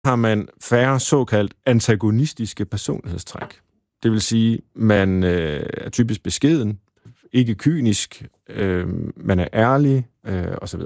har man færre såkaldt antagonistiske personlighedstræk. Det vil sige, man er typisk beskeden, ikke kynisk, man er ærlig, osv.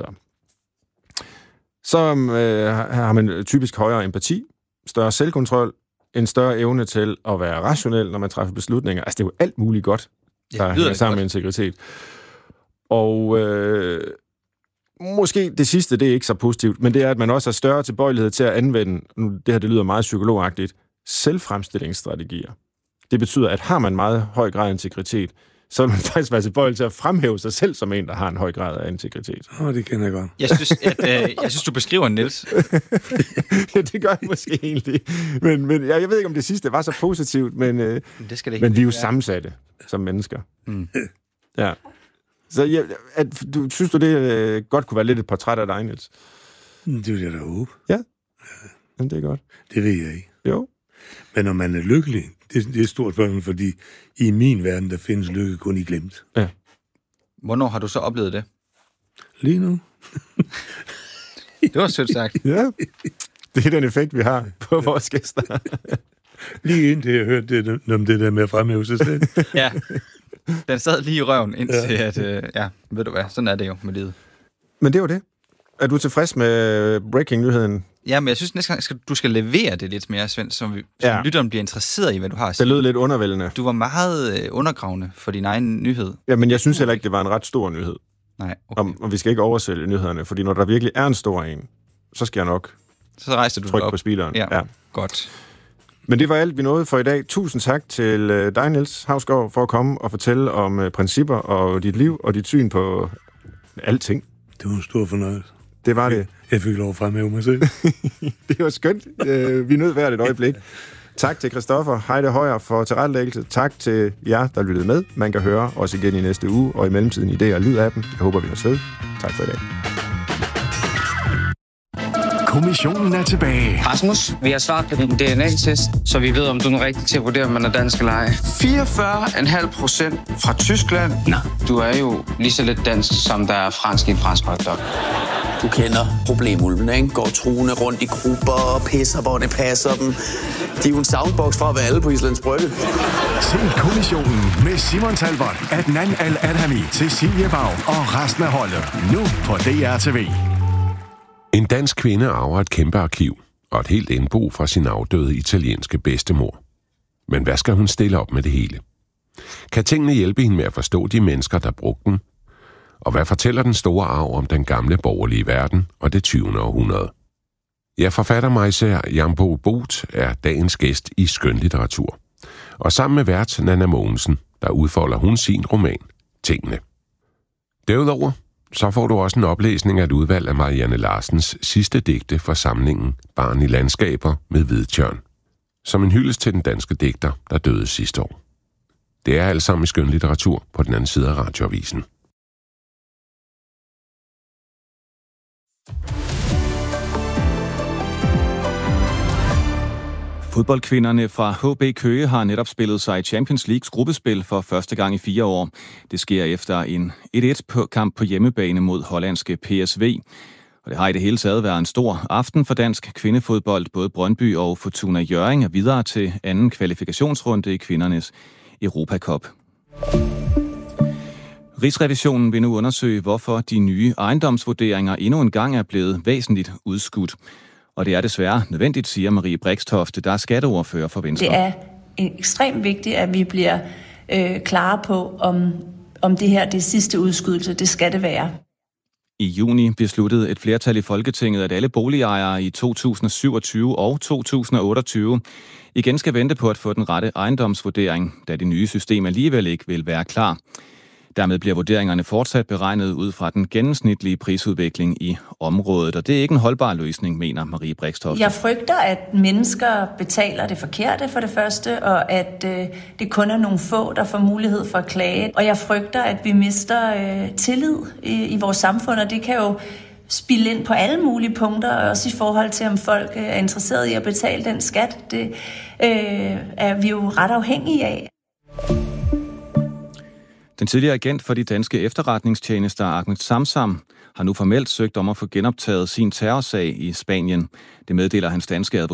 Så har man typisk højere empati, større selvkontrol, en større evne til at være rationel, når man træffer beslutninger. Altså, det er jo alt muligt godt, der hænger sammen med integritet. Og måske det sidste, det er ikke så positivt, men det er, at man også har større tilbøjelighed til at anvende, nu det her det lyder meget psykologagtigt, selvfremstillingsstrategier. Det betyder, at har man meget høj grad af integritet, så vil man faktisk være tilbøjelig til at fremhæve sig selv som en, der har en høj grad af integritet. Det kender jeg godt. Jeg synes, du beskriver Niels. Ja, det gør jeg måske egentlig. Men jeg ved ikke, om det sidste var så positivt, men vi er jo sammensatte som mennesker. Mm. Ja. Så synes du, det godt kunne være lidt et portræt af dig, Niels? Det vil jeg da håbe. Ja. Jamen, det er godt. Det ved jeg ikke. Jo. Men når man er lykkelig, det er et stort spørgsmål, fordi i min verden, der findes lykke kun i glemt. Ja. Hvornår har du så oplevet det? Lige nu. Det var sødt sagt. Ja. Det er den effekt, vi har på vores gæster. Lige indtil jeg hørte det, om det der med at fremhæve sig selv. Ja. Den sad lige i røven, indtil at, ved du hvad, sådan er det jo med livet. Men det var det. Er du tilfreds med breaking-nyheden? Ja, men jeg synes næste gang, du skal levere det lidt mere, Svend, så lytteren bliver interesseret i, hvad du har at sige. Det lød lidt undervældende. Du var meget undergravende for din egen nyhed. Ja, men jeg synes heller ikke, det var en ret stor nyhed. Nej, okay. Og vi skal ikke oversælge nyhederne, fordi når der virkelig er en stor en, så skal jeg nok så rejser du trykke på speederen. Ja, godt. Men det var alt, vi nåede for i dag. Tusind tak til dig, Niels Hausgaard, for at komme og fortælle om principper og dit liv og dit syn på alting. Det var en stor fornøjelse. Det var det. Jeg fik lov at fremhæve mig selv. Det var skønt. Vi nød hvert et øjeblik. Tak til Christoffer Heide Højer for tilrettelæggelse. Tak til jer, der lyttede med. Man kan høre os igen i næste uge, og i mellemtiden i det og lyd-appen. Jeg håber, vi har ved. Tak for i dag. Kommissionen er tilbage. Rasmus, vi har svaret på din DNA-test, så vi ved, om du er rigtig til at vurdere, om man er dansk eller ej. 44,5% fra Tyskland. Nå, du er jo lige så lidt dansk, som der er fransk i en fransk hotdog. Du kender problemulvene, ikke? Går truende rundt i grupper og pisser, hvor det passer dem. De er jo en soundbox fra at være alle på Islands Brygge. Se Kommissionen med Simon Talbot, Adnan Al-Adhami, Cecilie Bag og resten af holdet. Nu på DR TV. En dansk kvinde arver et kæmpe arkiv og et helt indbo fra sin afdøde italienske bedstemor. Men hvad skal hun stille op med det hele? Kan tingene hjælpe hende med at forstå de mennesker, der brugte den? Og hvad fortæller den store arv om den gamle borgerlige verden og det 20. århundrede? Ja, forfatter Majsa Jambo Both er dagens gæst i skønlitteratur. Og sammen med vært Nanna Mogensen, der udfolder hun sin roman, Tingene. Derudover så får du også en oplæsning af et udvalg af Marianne Larsens sidste digte fra samlingen Barn i landskaber med Hvidtjørn, som en hyldest til den danske digter, der døde sidste år. Det er alt sammen i skønlitteratur på den anden side af Radioavisen. Fodboldkvinderne fra HB Køge har netop spillet sig i Champions Leagues gruppespil for første gang i 4 år. Det sker efter en 1-1-kamp på hjemmebane mod hollandske PSV. Og det har i det hele taget været en stor aften for dansk kvindefodbold. Både Brøndby og Fortuna Hjørring er videre til anden kvalifikationsrunde i kvindernes Europacup. Rigsrevisionen vil nu undersøge, hvorfor de nye ejendomsvurderinger endnu en gang er blevet væsentligt udskudt. Og det er desværre nødvendigt, siger Marie Brixtofte, der er skatteordfører for Venstre. Det er ekstremt vigtigt, at vi bliver klare på, om det her det sidste udskydelse. Det skal det være. I juni besluttede et flertal i Folketinget, at alle boligejere i 2027 og 2028 igen skal vente på at få den rette ejendomsvurdering, da det nye system alligevel ikke vil være klar. Dermed bliver vurderingerne fortsat beregnet ud fra den gennemsnitlige prisudvikling i området, og det er ikke en holdbar løsning, mener Marie Brixtofte. Jeg frygter, at mennesker betaler det forkerte for det første, og at det kun er nogle få, der får mulighed for at klage. Og jeg frygter, at vi mister tillid i vores samfund, og det kan jo spille ind på alle mulige punkter, også i forhold til, om folk er interesseret i at betale den skat. Det er vi jo ret afhængige af. Den tidligere agent for de danske efterretningstjenester, Ahmed Samsam, har nu formelt søgt om at få genoptaget sin terrorsag i Spanien. Det meddeler hans danske